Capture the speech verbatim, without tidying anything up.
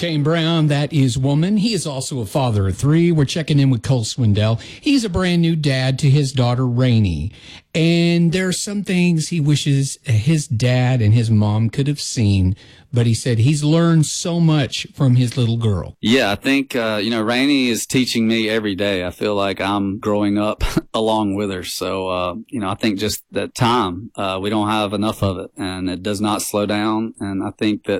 Kane Brown, that is Woman. He is also a father of three. We're checking in with Cole Swindell. He's a brand new dad to his daughter, Rainey. And there are some things he wishes his dad and his mom could have seen, but he said he's learned so much from his little girl. Yeah, I think, uh, you know, Rainey is teaching me every day. I feel like I'm growing up along with her. So, uh, you know, I think just that time, uh, we don't have enough of it, and it does not slow down. And I think that